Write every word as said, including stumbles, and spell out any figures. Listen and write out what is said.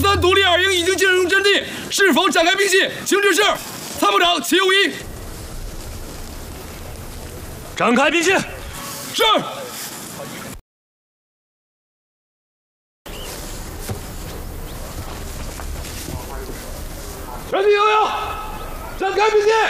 三独立二营已经进入阵地，是否展开兵器？请指示。参谋长齐永一。 展开兵器。 是。全体悠悠，展开兵器。